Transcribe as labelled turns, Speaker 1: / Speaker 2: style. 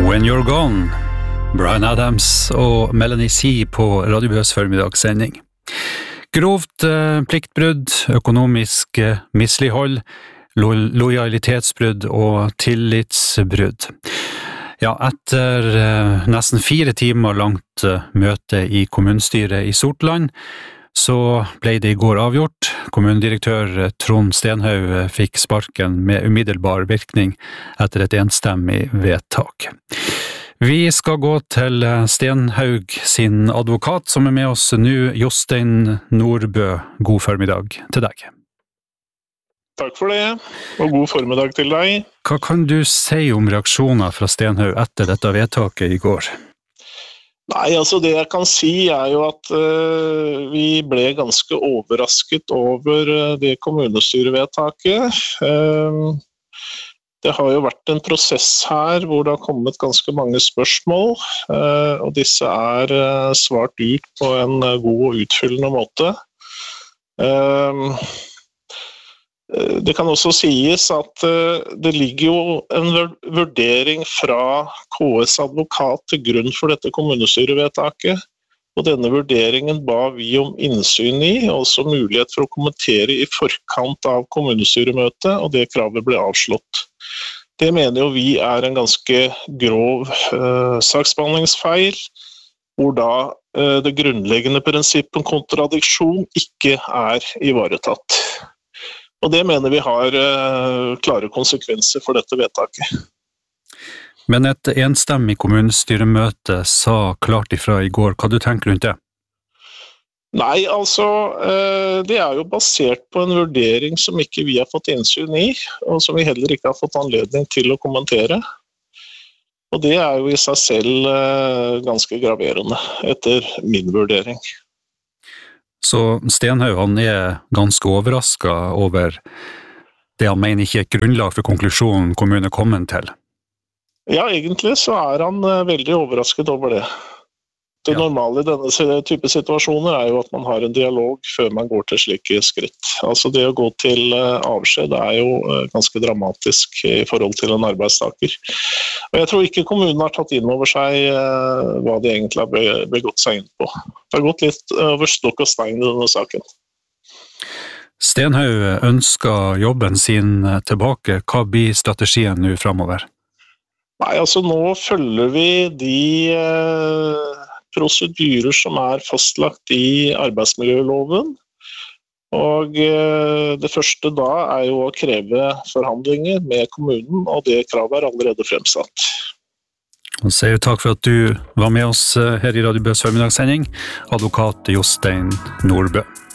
Speaker 1: When You're Gone, Bryan Adams og Melanie C på Radio Bøs formidagssending. Grovt pliktbrudd, økonomisk mislighold, lojalitetsbrudd og tillitsbrudd. Ja, etter nesten 4 timer langt møte i kommunestyret i Sortland, så ble det i går avgjort. Kommunedirektør Trond Stenhaug fikk sparken med umiddelbar virkning etter et enstemmig vedtak. Vi skal gå til Stenhaug sin advokat som med oss nå, Jostein Nordbø. God formiddag til deg.
Speaker 2: Takk for det, og god formiddag til deg.
Speaker 1: Hva kan du si om reaksjoner fra Stenhaug etter dette vedtaket i går?
Speaker 2: Nei, altså det jeg kan si jo at vi ble ganske overrasket over det kommunestyrevedtaket. Det har jo vært en prosess her hvor det har kommet ganske mange spørsmål, og disse svart ut på en god og utfyllende måte. Det kan også sies at det ligger jo en vurdering fra KS advokat til grunn for dette kommunestyrevedtaket, og denne vurderingen ba vi om innsyn i, og også mulighet for å kommentere i forkant av kommunestyremøtet, og det kravet ble avslått. Det mener jo vi en ganske grov saksbehandlingsfeil, hvor da det grunnleggende prinsippet om kontradiksjon ikke ivaretatt. Og det mener vi har klare konsekvenser for dette vedtaket.
Speaker 1: Men et enstemmig kommunestyremøte sa klart ifra i går. Hva du tenker rundt det?
Speaker 2: Nei, altså, det jo basert på en vurdering som ikke vi har fått innsyn i, og som vi heller ikke har fått anledning til å kommentere. Og det jo i seg selv ganske graverende, etter min vurdering.
Speaker 1: Så Stenhaug han ganske overrasket over det han mener ikke et grunnlag for konklusjonen kommunen kommer til.
Speaker 2: Ja, egentlig så han veldig overrasket over det. Det normale i denne type situasjoner jo at man har en dialog før man går til slike skritt. Altså det å gå til avskjed jo ganske dramatisk i forhold til en arbeidstaker. Og jeg tror ikke kommunen har tatt inn over seg hva de egentlig har begått seg inn på. Det har gått litt over stokk og stein i denne saken.
Speaker 1: Stenhaug ønsker jobben sin tilbake. Hva blir strategien nå fremover?
Speaker 2: Nei, altså nå følger vi de prosedyrer som fastlagt i arbeidsmiljøloven. Og det første da jo å kreve forhandlinger med kommunen, og det kravet allerede fremsatt.
Speaker 1: Og sier takk for at du var med oss her i Radio Bøs formidagssending, advokat Jostein Nordbø.